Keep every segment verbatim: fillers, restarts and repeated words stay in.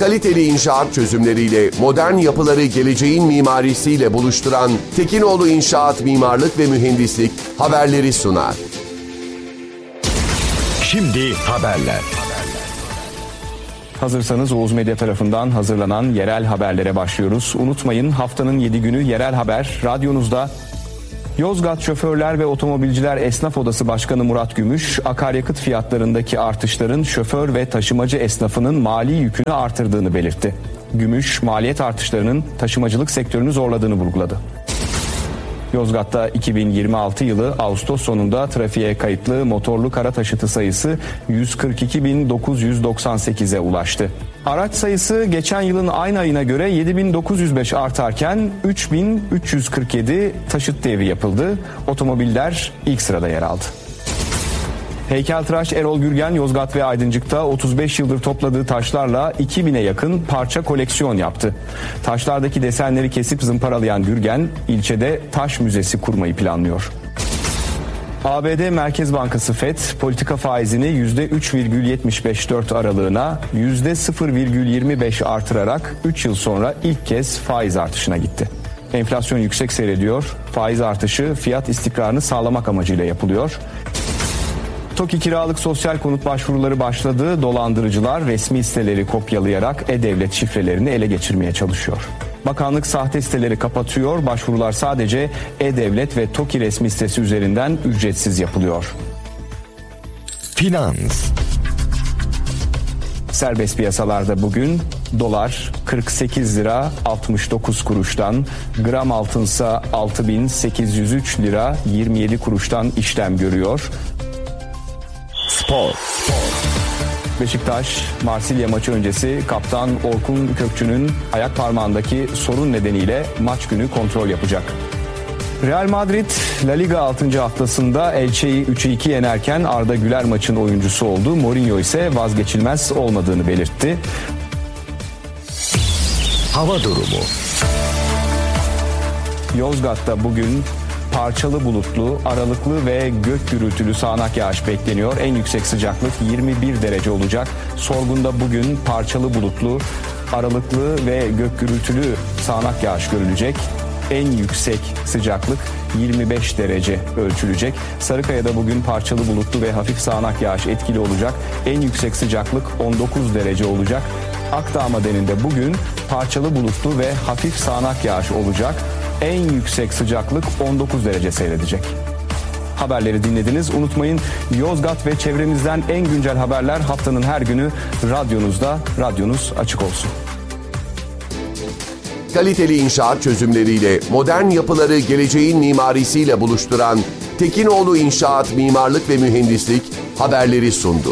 Kaliteli inşaat çözümleriyle modern yapıları geleceğin mimarisiyle buluşturan Tekinoğlu İnşaat Mimarlık ve Mühendislik haberleri sunar. Şimdi haberler. Hazırsanız Oğuz Medya tarafından hazırlanan yerel haberlere başlıyoruz. Unutmayın, haftanın yedi günü yerel haber radyonuzda. Yozgat Şoförler ve Otomobilciler Esnaf Odası Başkanı Murat Gümüş, akaryakıt fiyatlarındaki artışların şoför ve taşımacı esnafının mali yükünü artırdığını belirtti. Gümüş, maliyet artışlarının taşımacılık sektörünü zorladığını vurguladı. Yozgat'ta iki bin yirmi altı yılı Ağustos sonunda trafiğe kayıtlı motorlu kara taşıtı sayısı yüz kırk iki bin dokuz yüz doksan sekize ulaştı. Araç sayısı geçen yılın aynı ayına göre yedi bin dokuz yüz beş artarken üç bin üç yüz kırk yedi taşıt devri yapıldı. Otomobiller ilk sırada yer aldı. Heykeltıraş Erol Gürgen, Yozgat ve Aydıncık'ta otuz beş yıldır topladığı taşlarla iki bine yakın parça koleksiyon yaptı. Taşlardaki desenleri kesip zımparalayan Gürgen, ilçede taş müzesi kurmayı planlıyor. A B D Merkez Bankası Fed, politika faizini yüzde üç virgül yetmiş beş dört aralığına yüzde sıfır virgül yirmi beş artırarak üç yıl sonra ilk kez faiz artışına gitti. Enflasyon yüksek seyrediyor, faiz artışı fiyat istikrarını sağlamak amacıyla yapılıyor. TOKİ kiralık sosyal konut başvuruları başladı. Dolandırıcılar resmi siteleri kopyalayarak e-devlet şifrelerini ele geçirmeye çalışıyor. Bakanlık sahte siteleri kapatıyor. Başvurular sadece e-devlet ve TOKİ resmi sitesi üzerinden ücretsiz yapılıyor. Finans. Serbest piyasalarda bugün dolar kırk sekiz lira altmış dokuz kuruştan, gram altınsa altı bin sekiz yüz üç lira yirmi yedi kuruştan işlem görüyor. Spor. Beşiktaş, Marsilya maçı öncesi kaptan Orkun Kökçü'nün ayak parmağındaki sorun nedeniyle maç günü kontrol yapacak. Real Madrid, La Liga altıncı haftasında Elche'yi üçe iki yenerken Arda Güler maçın oyuncusu oldu. Mourinho ise vazgeçilmez olmadığını belirtti. Hava durumu. Yozgat'ta bugün parçalı bulutlu, aralıklı ve gök gürültülü sağanak yağış bekleniyor. En yüksek sıcaklık yirmi bir derece olacak. Sorgun'da bugün parçalı bulutlu, aralıklı ve gök gürültülü sağanak yağış görülecek. En yüksek sıcaklık yirmi beş derece ölçülecek. Sarıkaya'da bugün parçalı bulutlu ve hafif sağanak yağış etkili olacak. En yüksek sıcaklık on dokuz derece olacak. Akdağ Madeninde bugün parçalı bulutlu ve hafif sağanak yağış olacak. En yüksek sıcaklık on dokuz derece seyredecek. Haberleri dinlediniz. Unutmayın, Yozgat ve çevremizden en güncel haberler haftanın her günü radyonuzda. Radyonuz açık olsun. Kaliteli inşaat çözümleriyle modern yapıları geleceğin mimarisiyle buluşturan Tekinoğlu İnşaat Mimarlık ve Mühendislik haberleri sundu.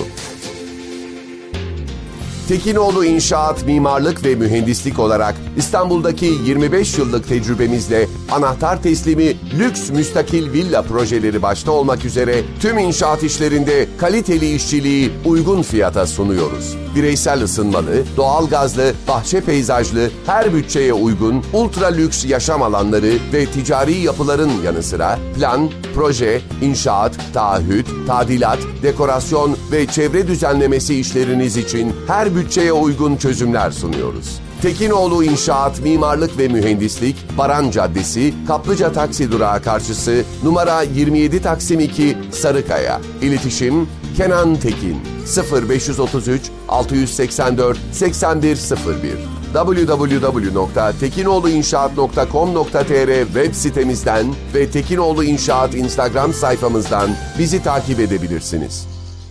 Tekinoğlu İnşaat Mimarlık ve Mühendislik olarak İstanbul'daki yirmi beş yıllık tecrübemizle anahtar teslimi lüks müstakil villa projeleri başta olmak üzere tüm inşaat işlerinde kaliteli işçiliği uygun fiyata sunuyoruz. Bireysel ısınmalı, doğalgazlı, bahçe peyzajlı, her bütçeye uygun ultra lüks yaşam alanları ve ticari yapıların yanı sıra plan, proje, inşaat, taahhüt, tadilat, dekorasyon ve çevre düzenlemesi işleriniz için her bütçeye uygun çözümler sunuyoruz. Tekinoğlu İnşaat Mimarlık ve Mühendislik, Baran Caddesi, Kaplıca Taksi Durağı karşısı, numara yirmi yedi Taksim iki, Sarıkaya. İletişim Kenan Tekin sıfır beş yüz otuz üç altı yüz seksen dört seksen bir sıfır bir double-u double-u double-u nokta tekinoğluinşaat nokta com nokta tr web sitemizden ve Tekinoğlu İnşaat Instagram sayfamızdan bizi takip edebilirsiniz.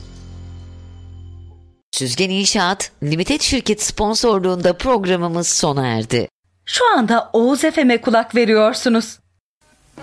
Süzgen İnşaat Limited şirket sponsorluğunda programımız sona erdi. Şu anda Oğuz F M'e kulak veriyorsunuz.